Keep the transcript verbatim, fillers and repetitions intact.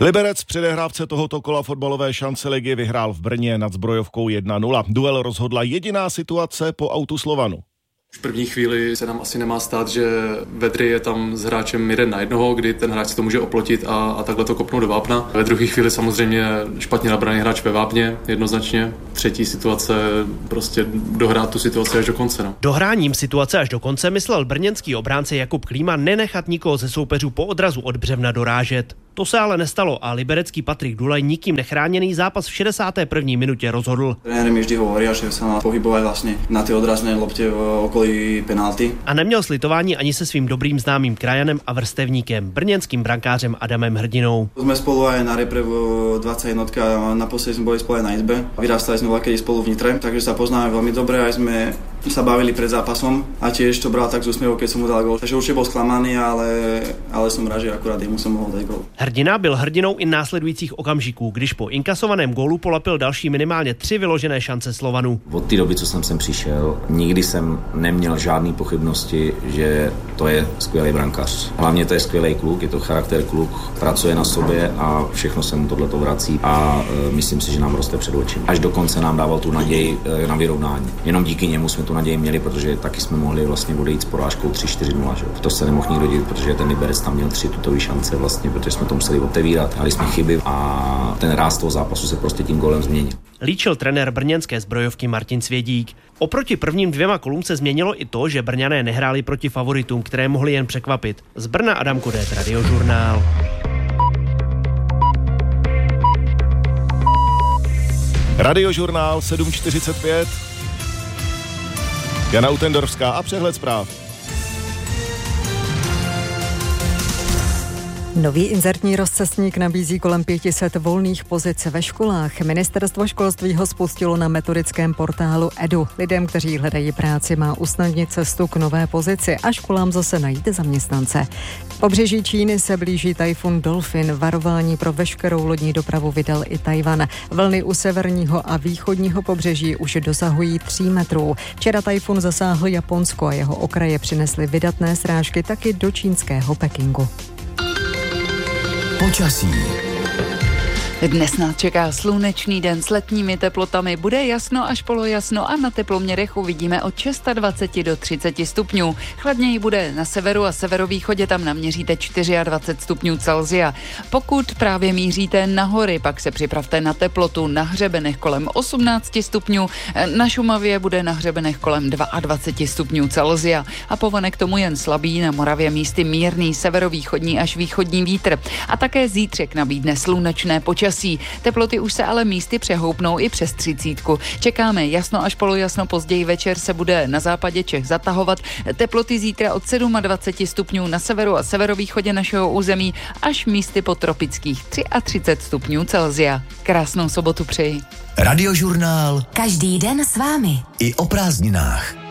Liberec v předehrávce tohoto kola fotbalové šance ligy vyhrál v Brně nad Zbrojovkou jedna nula. Duel rozhodla jediná situace po autu Slovanu. V první chvíli se nám asi nemá stát, že Vedry je tam s hráčem jeden na jednoho, kdy ten hráč si to může oplotit a, a takhle to kopnout do vápna. Ve druhé chvíli samozřejmě špatně nabraný hráč ve vápně, jednoznačně. Třetí situace, prostě dohrát tu situaci až do konce. No. Dohráním situace až do konce myslel brněnský obránce Jakub Klíma nenechat nikoho ze soupeřů po odrazu od břevna dorážet. To se ale nestalo a liberecký Patrik Dulaj nikým nechráněný zápas v šedesáté první minutě rozhodl. Trenér mi vždy hovoria, že sa má pohybovať vlastne na tej odraznej lopte v okolí penalty. A neměl slitování ani se svým dobrým známým krajanem a vrstevníkem, brněnským brankářem Adamem Hrdinou. Sme spolu aj na repre v dvadsaťjednotka a naposledy sme boli spolu aj na izbe. Vyrastali sme veľkedy spolu v Nitre, takže sa poznáme veľmi dobre, aj sme sa bavili pred zápasom a tiež to bral tak z úsmievom, keď som mu dal gól. Takže určite bol sklamaný, ale, ale som rád, že akurát jemu som mohol dať gól. Hrdina byl hrdinou i následujících okamžiků, když po inkasovaném gólu polapil další minimálně tři vyložené šance Slovanu. Od té doby, co jsem sem přišel, nikdy jsem neměl žádný pochybnosti, že to je skvělý brankář. Hlavně to je skvělý kluk, je to charakter kluk, pracuje na sobě a všechno se mu tohleto vrací a e, myslím si, že nám roste před očima. Až do konce nám dával tu naději e, na vyrovnání. Jenom díky němu jsme tu naději měli, protože taky jsme mohli vlastně odejít s porážkou tři čtyři nula. Že? To se nemohl nikdo dít, protože ten Liberec tam měl tři tutové šance vlastně, protože jsme to museli otevírat, dali jsme chyby a ten ráz toho zápasu se prostě tím gólem změnil. Líčil trenér brněnské Zbrojovky Martin Svědík. Oproti prvním dvěma kolům se změnilo i to, že Brňané nehráli proti favoritům, které mohli jen překvapit. Z Brna Adam Kodét, Radiožurnál. Radiožurnál sedm čtyřicet pět. Jana Utendorská a přehled zpráv. Nový inzertní rozcestník nabízí kolem pět set volných pozic ve školách. Ministerstvo školství ho spustilo na metodickém portálu Edu. Lidem, kteří hledají práci, má usnadnit cestu k nové pozici a školám zase najít zaměstnance. K pobřeží Číny se blíží tajfun Dolphin. Varování pro veškerou lodní dopravu vydal i Tajvan. Vlny u severního a východního pobřeží už dosahují tří metrů. Včera tajfun zasáhl Japonsko a jeho okraje přinesly vydatné srážky taky do čínského Pekingu. Počasí. Dnes nás čeká slunečný den s letními teplotami, bude jasno až polojasno a na teploměrech uvidíme od dvacet šest do třicet stupňů. Chladněji bude na severu a severovýchodě, tam naměříte dvacet čtyři stupňů Celsia. Pokud právě míříte na hory, pak se připravte na teplotu, na hřebenech kolem osmnáct stupňů, na Šumavě bude na hřebenech kolem dvacet dva stupňů Celsia a povane k tomu jen slabý, na Moravě místy mírný severovýchodní až východní vítr. A také zítřek nabídne slunečné počasí. Teploty už se ale místy přehoupnou i přes třicítku. Čekáme jasno až polojasno, později večer se bude na západě Čech zatahovat. Teploty zítra od dvacet sedm stupňů na severu a severovýchodě našeho území až místy po tropických třicet tři stupňů Celsia. Krásnou sobotu přeji. Radiožurnál. Každý den s vámi. I o prázdninách.